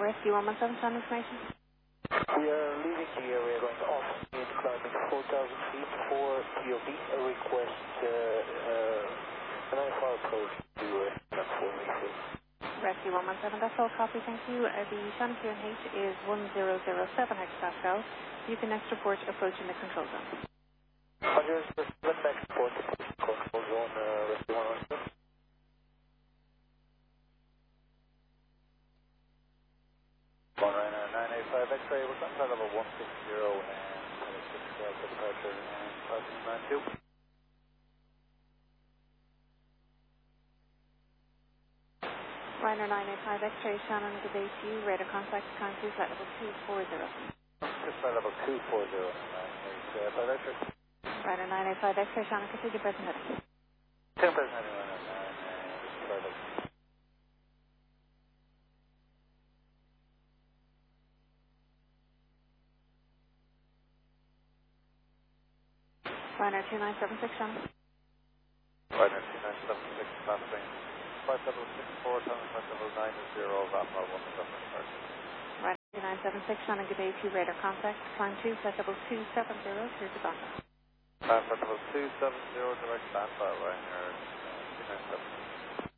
Rescue 117 on information. We are leaving the area, going off speed, climbing 4,000 feet for TOB. A request, an IFR approach to for me, please. Rescue 117, that's all copy, thank you. The Shannon QNH is 1007 hectopascal. You can next report approaching the control zone. 107 next report to control zone, Rescue 117. Ryanair 985 X-ray, we're on level 160 and 26 for departure and 592. Ryanair 985 X-ray, Shannon, good day to you. Radar contact, currently flight level 240. Just flight level 240, Ryanair 985 X-ray. Ryanair 985 X-ray, Shannon, continue present heading. 10 present heading, Ryanair 985 X-ray. Ryanair 2976, Shannon. Ryanair 2976, passing. Flight level 64, time flight level 90, Vapor 17 departure. Ryanair 2976, Shannon, good day to you. Radar contact, climb 2, flight level 270, here's the Banda. Flight level 270, direct Banda, Ryanair 297.